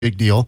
big deal.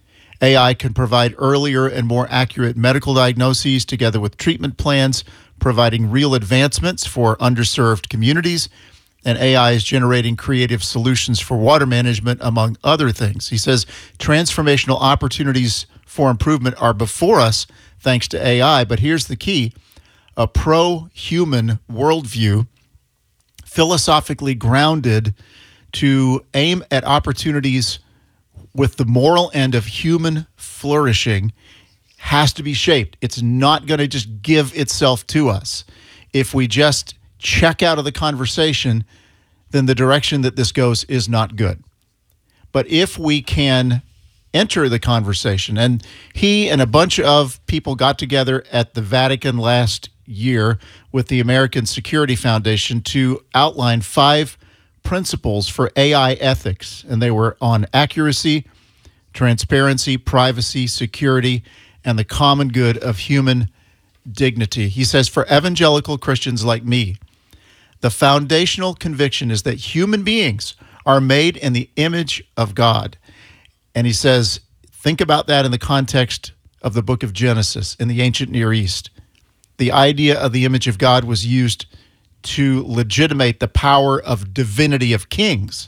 AI can provide earlier and more accurate medical diagnoses together with treatment plans, providing real advancements for underserved communities. And AI is generating creative solutions for water management, among other things. He says transformational opportunities for improvement are before us thanks to AI. But here's the key: a pro-human worldview, philosophically grounded to aim at opportunities with the moral end of human flourishing, has to be shaped. It's not going to just give itself to us. If we just check out of the conversation, then the direction that this goes is not good. But if we can enter the conversation, and he and a bunch of people got together at the Vatican last year with the American Security Foundation to outline 5 principles for AI ethics, and they were on accuracy, transparency, privacy, security, and the common good of human dignity. He says, for evangelical Christians like me, the foundational conviction is that human beings are made in the image of God. And he says, think about that in the context of the book of Genesis in the ancient Near East. The idea of the image of God was used to legitimate the power of divinity of kings.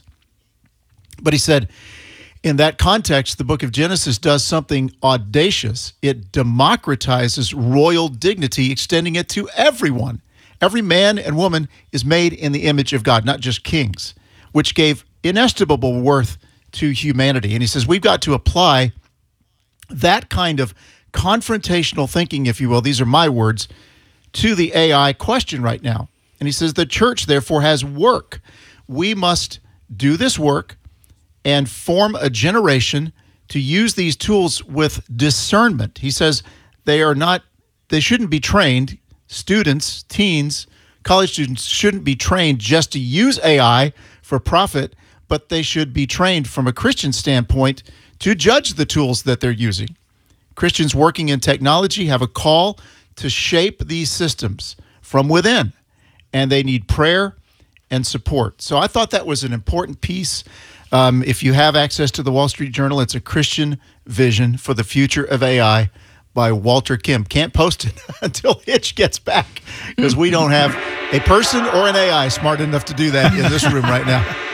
But he said, in that context, the book of Genesis does something audacious. It democratizes royal dignity, extending it to everyone. Every man and woman is made in the image of God, not just kings, which gave inestimable worth to humanity. And he says we've got to apply that kind of confrontational thinking, if you will, these are my words, to the AI question right now. And he says the church, therefore, has work. We must do this work and form a generation to use these tools with discernment. He says they shouldn't be trained. Students, teens, college students shouldn't be trained just to use AI for profit, but they should be trained from a Christian standpoint to judge the tools that they're using. Christians working in technology have a call to shape these systems from within, and they need prayer and support. So I thought that was an important piece. If you have access to the Wall Street Journal, it's a Christian vision for the future of AI by Walter Kim. Can't post it until Hitch gets back because we don't have a person or an AI smart enough to do that in this room right now.